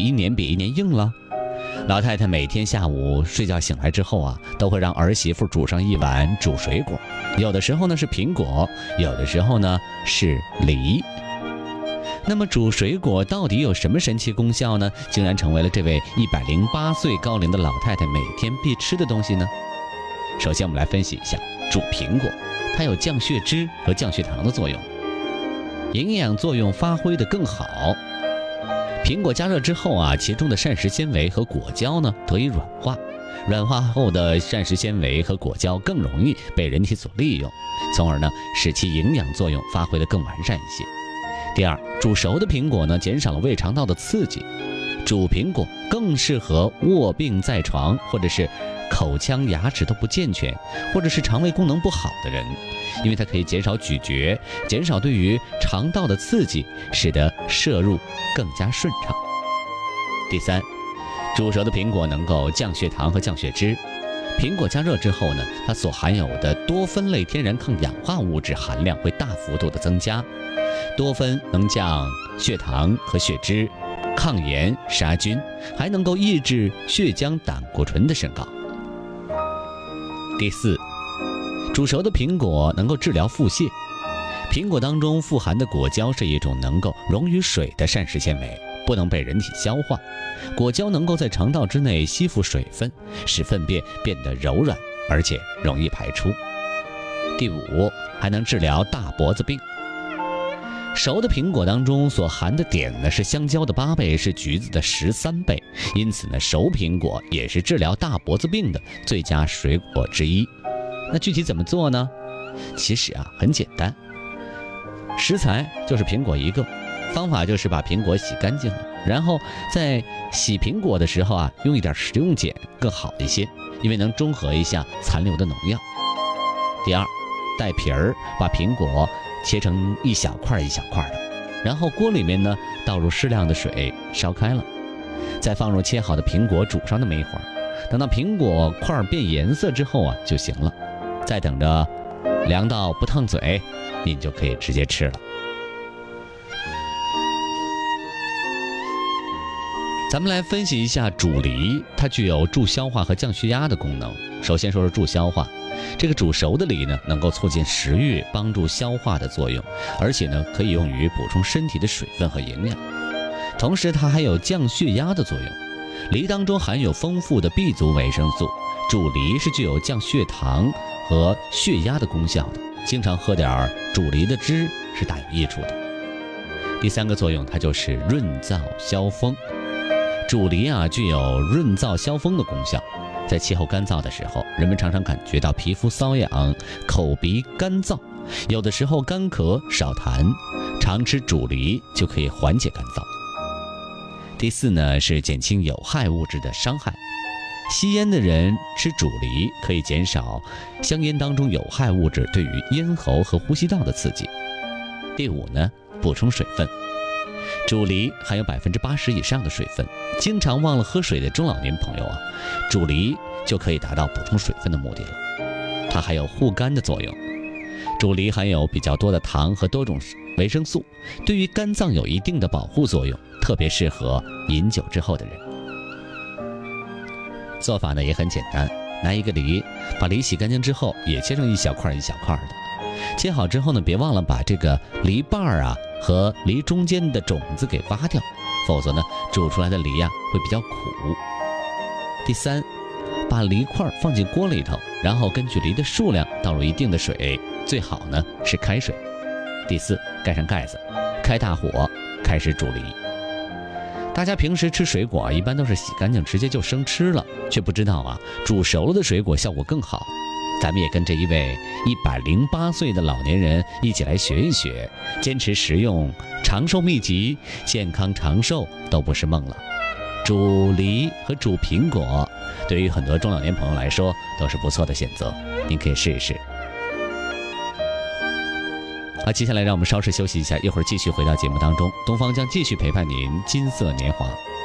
一年比一年硬了。老太太每天下午睡觉醒来之后啊，都会让儿媳妇煮上一碗煮水果，有的时候呢是苹果，有的时候呢是梨。那么煮水果到底有什么神奇功效呢？竟然成为了这位108岁高龄的老太太每天必吃的东西呢？首先我们来分析一下煮苹果，它有降血脂和降血糖的作用，营养作用发挥得更好。苹果加热之后啊，其中的膳食纤维和果胶呢得以软化，软化后的膳食纤维和果胶更容易被人体所利用，从而呢使其营养作用发挥得更完善一些。第二，煮熟的苹果呢减少了胃肠道的刺激，煮苹果更适合卧病在床或者是口腔牙齿都不健全，或者是肠胃功能不好的人，因为它可以减少咀嚼，减少对于肠道的刺激，使得摄入更加顺畅。第三，煮熟的苹果能够降血糖和降血脂。苹果加热之后呢，它所含有的多酚类天然抗氧化物质含量会大幅度的增加。多酚能降血糖和血脂，抗炎杀菌，还能够抑制血浆胆固醇的升高。第四，煮熟的苹果能够治疗腹泻。苹果当中富含的果胶是一种能够溶于水的膳食纤维，不能被人体消化。果胶能够在肠道之内吸附水分，使粪便变得柔软，而且容易排出。第五，还能治疗大脖子病。熟的苹果当中所含的碘呢是香蕉的8倍，是橘子的13倍，因此呢熟苹果也是治疗大脖子病的最佳水果之一。那具体怎么做呢？其实啊很简单，食材就是苹果一个，方法就是把苹果洗干净了，然后在洗苹果的时候啊用一点食用碱更好一些，因为能中和一下残留的农药。第二，带皮儿，把苹果切成一小块一小块的，然后锅里面呢倒入适量的水，烧开了，再放入切好的苹果煮上那么一会儿，等到苹果块变颜色之后啊就行了，再等着凉到不烫嘴，你就可以直接吃了。咱们来分析一下煮梨，它具有助消化和降血压的功能。首先说说助消化，这个煮熟的梨呢，能够促进食欲，帮助消化的作用，而且呢，可以用于补充身体的水分和营养。同时，它还有降血压的作用。梨当中含有丰富的 B 族维生素，煮梨是具有降血糖和血压的功效的。经常喝点煮梨的汁是大有益处的。第三个作用，它就是润燥消风。煮梨啊，具有润燥消风的功效。在气候干燥的时候，人们常常感觉到皮肤瘙痒、口鼻干燥，有的时候干咳少痰，常吃煮梨就可以缓解干燥。第四呢，是减轻有害物质的伤害。吸烟的人吃煮梨可以减少香烟当中有害物质对于咽喉和呼吸道的刺激。第五呢，补充水分。煮梨含有80%以上的水分，经常忘了喝水的中老年朋友啊，煮梨就可以达到补充水分的目的了。它还有护肝的作用。煮梨含有比较多的糖和多种维生素，对于肝脏有一定的保护作用，特别适合饮酒之后的人。做法呢也很简单，拿一个梨，把梨洗干净之后也切成一小块一小块的。切好之后呢，别忘了把这个梨瓣啊和梨中间的种子给挖掉，否则呢煮出来的梨会比较苦。第三，把梨块放进锅里头，然后根据梨的数量倒入一定的水，最好呢是开水。第四，盖上盖子，开大火开始煮梨。大家平时吃水果一般都是洗干净直接就生吃了，却不知道煮熟了的水果效果更好。咱们也跟这一位108岁的老年人一起来学一学，坚持食用长寿秘籍，健康长寿都不是梦了。煮梨和煮苹果对于很多中老年朋友来说都是不错的选择，您可以试一试。好，接下来让我们稍事休息一下，一会儿继续回到节目当中，东方将继续陪伴您金色年华。